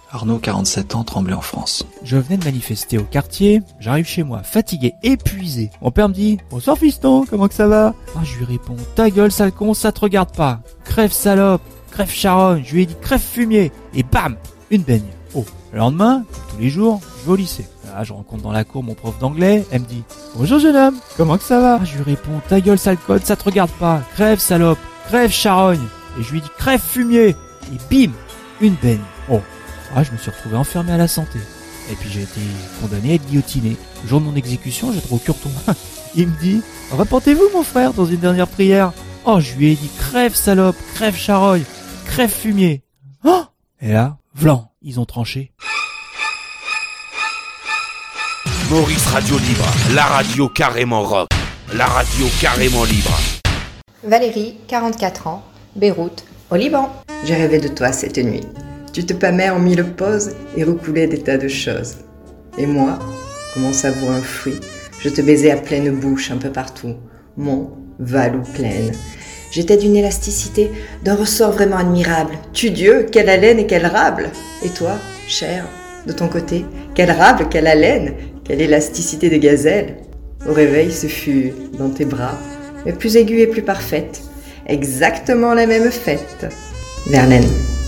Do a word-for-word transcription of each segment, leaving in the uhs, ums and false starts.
Arnaud, quarante-sept ans, Tremblay en France. Je venais de manifester au quartier, j'arrive chez moi, fatigué, épuisé. Mon père me dit « Bonsoir fiston, comment que ça va ?» Ah, je lui réponds « Ta gueule sale con, ça te regarde pas. Crève salope, crève charogne. » Je lui ai dit « Crève fumier !» Et bam, une baigne. Oh, le lendemain, comme tous les jours, je vais au lycée. Là, je rencontre dans la cour mon prof d'anglais, elle me dit « Bonjour jeune homme, comment que ça va ?» Ah, je lui réponds « Ta gueule sale conne, ça te regarde pas. Crève salope, crève charogne. » Et je lui dis « Crève fumier !» Et bim, une baigne. Oh. Ah, je me suis retrouvé enfermé à la santé. Et puis j'ai été condamné à être guillotiné. Le jour de mon exécution, j'ai trop au curton. Il me dit « Repentez-vous mon frère dans une dernière prière ?» Oh, je lui ai dit « Crève salope, crève charogne, crève fumier. » Oh. Et là, vlan, ils ont tranché. Maurice Radio Libre, la radio carrément rock, la radio carrément libre. Valérie, quarante-quatre ans, Beyrouth, au Liban. J'ai rêvé de toi cette nuit. Tu te pâmais en mille poses et recoulais des tas de choses. Et moi, comme on savoure un fruit, je te baisais à pleine bouche un peu partout, mont, val ou plaine. J'étais d'une élasticité, d'un ressort vraiment admirable. Tu Dieu, quelle haleine et quelle rable! Et toi, cher, de ton côté, quelle rable, quelle haleine, quelle élasticité de gazelle! Au réveil, ce fut dans tes bras, mais plus aiguë et plus parfaite. Exactement la même fête. Verlaine.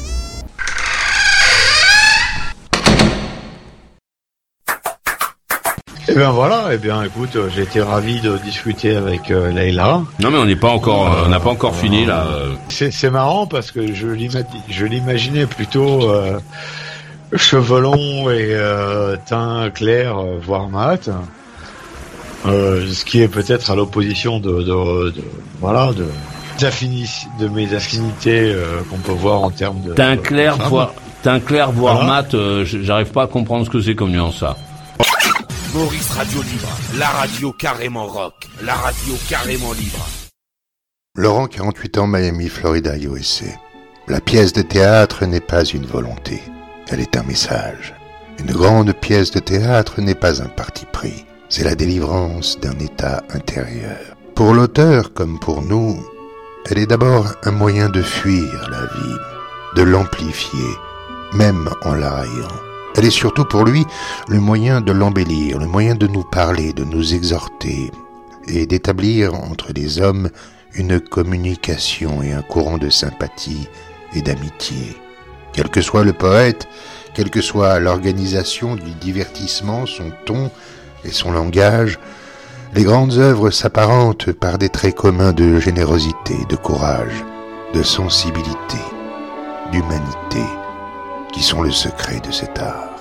Eh bien voilà, eh bien écoute, j'ai été ravi de discuter avec euh, Leïla. Non mais on n'est pas encore, euh, on n'a pas encore fini là. C'est, c'est marrant parce que je, l'ima- je l'imaginais plutôt euh, cheveux longs et euh, teint clair, euh, voire mat. Euh, ce qui est peut-être à l'opposition de, de, de voilà de, d'affini- de mes affinités euh, qu'on peut voir en termes de Teint clair, de voire teint clair, voire Voilà. mat. Euh, j'arrive pas à comprendre ce que c'est comme nuance ça. Maurice Radio Libre, la radio carrément rock, la radio carrément libre. Laurent, quarante-huit ans, Miami, Florida, U S A. La pièce de théâtre n'est pas une volonté, elle est un message. Une grande pièce de théâtre n'est pas un parti pris, c'est la délivrance d'un état intérieur. Pour l'auteur, comme pour nous, elle est d'abord un moyen de fuir la vie, de l'amplifier, même en la raillant. Elle est surtout pour lui le moyen de l'embellir, le moyen de nous parler, de nous exhorter et d'établir entre les hommes une communication et un courant de sympathie et d'amitié. Quel que soit le poète, quelle que soit l'organisation du divertissement, son ton et son langage, les grandes œuvres s'apparentent par des traits communs de générosité, de courage, de sensibilité, d'humanité, qui sont le secret de cet art.